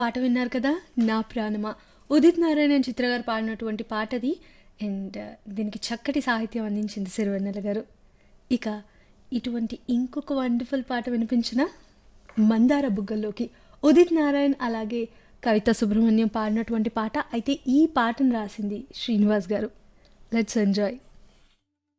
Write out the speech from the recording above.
పాట విన్నారు కదా! 'నా ప్రాణమా' ఉదిత్ నారాయణన్ చిత్ర గారు పాడినటువంటి పాటది. అండ్ దీనికి చక్కటి సాహిత్యం అందించింది సిరివెన్నెల గారు. ఇక ఇటువంటి ఇంకొక వండర్‌ఫుల్ పాట వినిపించినా 'మందార బుగ్గల్లోకి' ఉదిత్ నారాయణ్ అలాగే కవిత సుబ్రహ్మణ్యం పాడినటువంటి పాట. అయితే ఈ పాటను రాసింది శ్రీనివాస్ గారు. Let's enjoy.